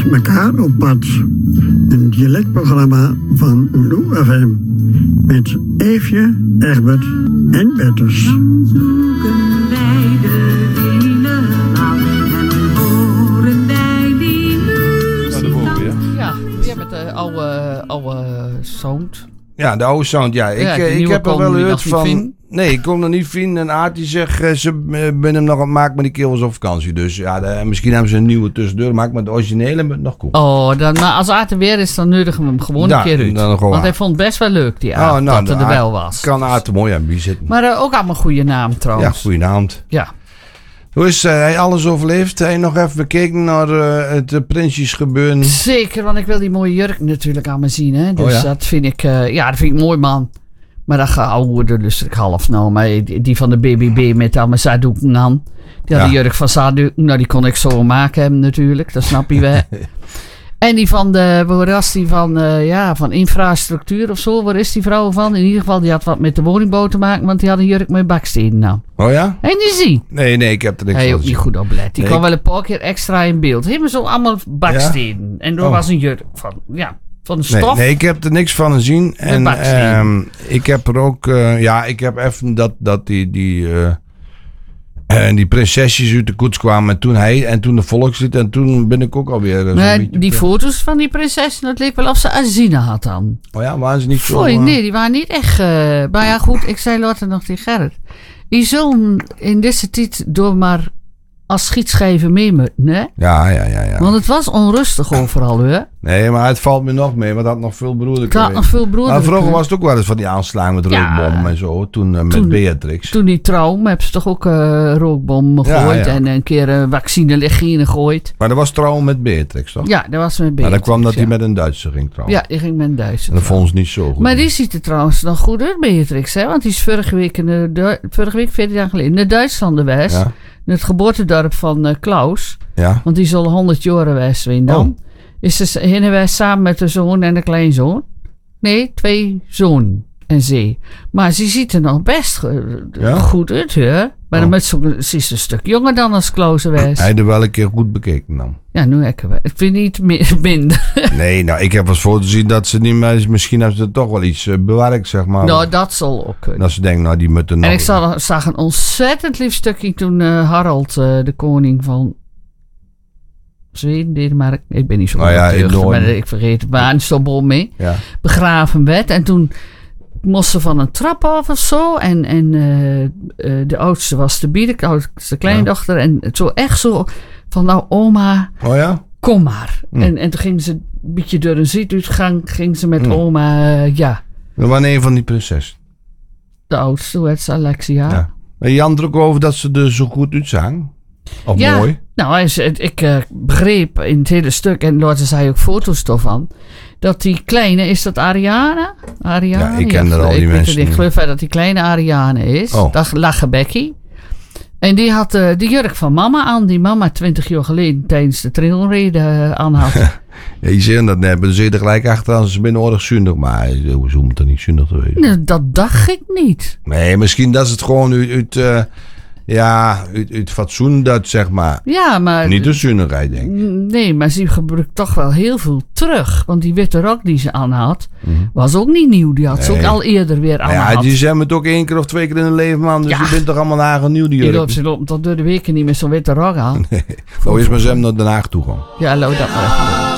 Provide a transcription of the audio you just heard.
Met elkaar op pad. Een dialectprogramma van Lou FM. Met Eefje, Egbert en Bertus. Dan zoeken wij de Wienerland en horen wij die muziek. Ja, weer met de oude sound. Ja, de oude sound, ja. Ik heb er wel gehoord van... Nee, ik kon er niet vinden. En Aart die zegt, ze ben hem nog aan het maken, maar die kerel was op vakantie. Dus ja, misschien hebben ze een nieuwe tussendoor gemaakt, maar de originele moet nog komen. Oh, maar als Aart er weer is, dan nodigen we hem gewoon een keer uit. Want hij vond het best wel leuk, die Aart, dat er wel was. Kan Aart er mooi aan wie zitten. Maar ook allemaal goede naam trouwens. Ja, goede naam. Ja. Hoe is hij alles overleefd? Hij nog even bekeken naar het Prinsjesgebeuren? Zeker, want ik wil die mooie jurk natuurlijk aan me zien. Hè? Dus dat vind ik, dat vind ik mooi, man. Maar dat gehouden lust ik half nou. Maar die van de BBB met allemaal zadoeken aan. Die had de jurk van zadoeken. Nou, die kon ik zo maken hebben natuurlijk. Dat snap je wel. En die van de, waar was die van infrastructuur of zo? Waar is die vrouw van? In ieder geval, die had wat met de woningbouw te maken. Want die had een jurk met bakstenen aan. Oh ja? En die zie. Nee, ik heb er niks van. Hij ook niet goed oplet. Die kwam wel een paar keer extra in beeld. Helemaal zo allemaal bakstenen. Ja? En er was een jurk van, van de stof. Nee, ik heb er niks van gezien. En ik heb er ook... ik heb even dat die prinsesjes uit de koets kwamen. En toen de volkslied. En toen ben ik ook alweer... Maar die foto's van die prinsessen, dat leek wel of ze azine had dan. Oh ja, waren ze niet zo... Nee, die waren niet echt... maar ja, goed, ik zei later nog tegen Gerrit. Die zullen in deze tijd door maar als schietschijven mee moeten, hè? Ja. Want het was onrustig overal, hè? Nee, maar het valt me nog mee, want dat had nog veel broeder. Maar vroeger was het ook wel eens van die aanslagen met rookbommen en zo. Toen met Beatrix. Toen die trouw, hebben ze toch ook rookbommen gegooid en een keer een vaccinelichtje gegooid. Maar dat was trouw met Beatrix, toch? Ja, dat was met Beatrix. Maar dan kwam dat hij met een Duitser ging trouwen. Ja, die ging met een Duitser. En dat vond ze niet zo goed. Maar die ziet er trouwens nog goed uit, Beatrix, hè? Want die is vorige week 14 jaar geleden, naar Duitsland geweest. Ja. In het geboortedorp van Klaus. Ja. Want die zal 100 jaar geweest zijn dan. Oh. Is ze heen samen met de zoon en de kleinzoon? Nee, 2 zoon en ze. Maar ze ziet er nog best goed uit, hè? Maar dan ze is een stuk jonger dan als Klaus geweest. Hij er wel een keer goed bekeken dan. Ja, nu heb ik vind niet minder. Nee, nou, ik heb als foto gezien dat ze niet meer... Misschien hebben ze er toch wel iets bewerkt, zeg maar. Nou, dat zal ook kunnen. Dat ze denken, nou, die moeten nog... En ik zag een ontzettend lief stukje toen Harald, de koning van... Zweden, Denemarken, ik ben niet zo goed maar ik vergeet het, maar stond bol mee. Ja. Begraven werd. En toen moest ze van een trap af of zo. En de oudste was de bieden, de oudste kleindochter. Ja. En zo echt zo van, nou oma, kom maar. En toen ging ze een beetje door een zietuitgang, ging ze met oma, Dat was een van die prinsessen. De oudste, hoe heet ze, Alexia. Ja. Maar Jan er ook over dat ze er zo goed uitzagen. Of mooi? Nou, ik begreep in het hele stuk, en later zei ook foto's ervan, dat die kleine, is dat Ariane? Ja, ik ken er al die mensen. Ik geloof dat die kleine Ariane is. Dat lag Becky. En die had de jurk van mama aan, die mama 20 jaar geleden tijdens de trailreden aan had. Ja, je ziet dat net, dan zit je er gelijk achteraan, ze zijn ordig zuinig, maar ze moeten er niet zuinig te wezen. Nee, dat dacht ik niet. Nee, misschien dat is het gewoon uit fatsoen dat, zeg maar. Ja, maar... Niet de zuinigheid, denk ik. Nee, maar ze gebruikt toch wel heel veel terug. Want die witte rok die ze aan had, was ook niet nieuw. Die had ze ook al eerder weer aan had. Ja, die zijn het ook 1 keer of 2 keer in hun leven, man. Dus je bent toch allemaal nagel nieuw, die jurk. Ze lopen tot door de weken niet met zo'n witte rok aan. Nee. Is maar ze hem naar Den Haag toe gaan. Ja, laat dat maar even doen.